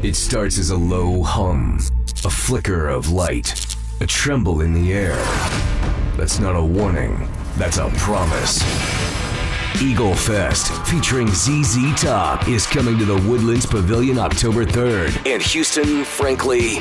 It starts as a low hum, a flicker of light, a tremble in the air. That's not a warning, that's a promise. Eagle Fest featuring ZZ Top is coming to the Woodlands Pavilion October 3rd. And Houston, frankly,